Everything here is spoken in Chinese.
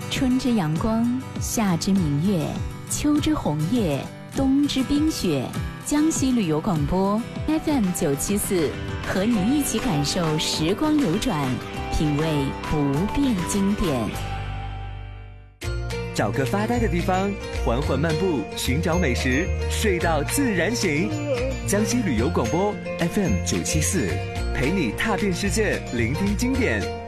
春之阳光，夏之明月，秋之红叶，冬之冰雪。江西旅游广播 FM974，和你一起感受时光流转，品味不变经典。 找个发呆的地方，缓缓漫步，寻找美食，睡到自然醒。江西旅游广播 FM974，陪你踏遍世界，聆听经典。